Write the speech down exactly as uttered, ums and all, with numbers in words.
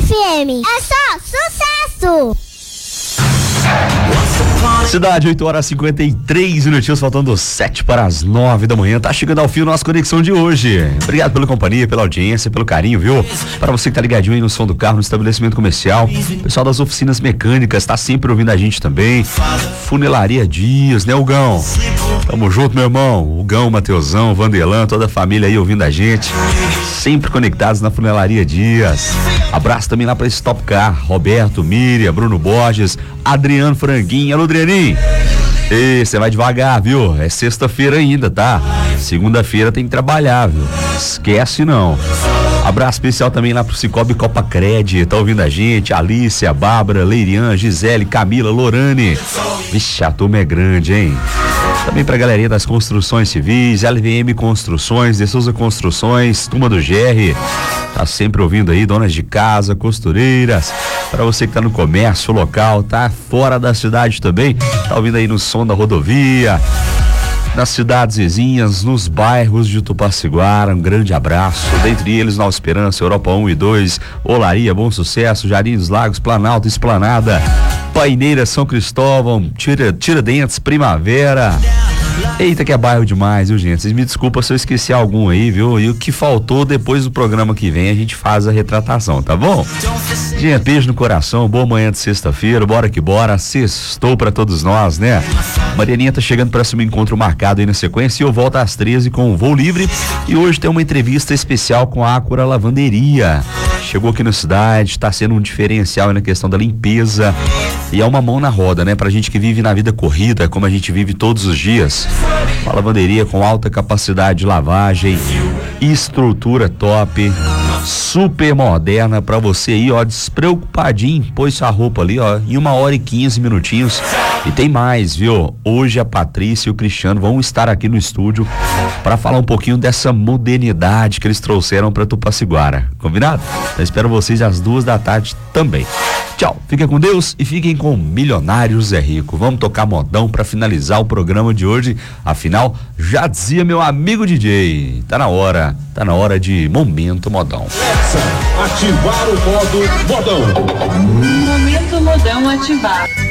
F M. É só sucesso! Cidade, oito horas e cinquenta e três minutinhos, faltando sete para as nove da manhã. Tá chegando ao fim nossa conexão de hoje. Obrigado pela companhia, pela audiência, pelo carinho, viu? Para você que tá ligadinho aí no som do carro, no estabelecimento comercial, pessoal das oficinas mecânicas, tá sempre ouvindo a gente também. Funilaria Dias, né, Hugão? Tamo junto, meu irmão. Hugão, Mateusão, Vanderlan, toda a família aí ouvindo a gente. Sempre conectados na Funilaria Dias. Abraço também lá pra Stop Car, Roberto, Miriam, Bruno Borges, Adriano Franguinho. Alô, Adrianinho. Ei, você vai devagar, viu? É sexta-feira ainda, tá? Segunda-feira tem que trabalhar, viu? Esquece não. Abraço especial também lá pro Cicobi Copa Cred, tá ouvindo a gente? Alicia, Bárbara, Leirian, Gisele, Camila, Lorane. Vixe, a turma é grande, hein? Também pra galerinha das construções civis, L V M Construções, De Souza Construções, turma do G R, tá sempre ouvindo aí, donas de casa, costureiras, pra você que tá no comércio local, tá fora da cidade também, tá ouvindo aí no som da rodovia, nas cidades vizinhas, nos bairros de Tupaciguara, um grande abraço, dentre eles Nova Esperança, Europa um e dois, Olaria, Bom Sucesso, Jardim dos Lagos, Planalto, Esplanada, Paineira, São Cristóvão, Tira, Tiradentes, Primavera. Eita, que é bairro demais, viu, gente? Vocês me desculpam se eu esqueci algum aí, viu? E o que faltou, depois do programa que vem a gente faz a retratação, tá bom? Gente, beijo no coração, boa manhã de sexta-feira, bora que bora, sextou pra todos nós, né? Marianinha tá chegando para assumir encontro marcado aí na sequência e eu volto às treze com o Voo Livre e hoje tem uma entrevista especial com a Acura Lavanderia. Chegou aqui na cidade, tá sendo um diferencial aí na questão da limpeza e é uma mão na roda, né? Pra gente que vive na vida corrida, como a gente vive todos os dias. Uma lavanderia com alta capacidade de lavagem, estrutura top, super moderna pra você aí, ó, despreocupadinho, pôs sua roupa ali, ó, em uma hora e quinze minutinhos. E tem mais, viu? Hoje a Patrícia e o Cristiano vão estar aqui no estúdio para falar um pouquinho dessa modernidade que eles trouxeram para Tupaciguara. Combinado? Então espero vocês às duas da tarde também. Tchau, fiquem com Deus e fiquem com Milionários é Rico. Vamos tocar modão para finalizar o programa de hoje. Afinal, já dizia meu amigo D J, tá na hora, tá na hora de Momento Modão. Ativar o modo modão. Momento Modão ativar.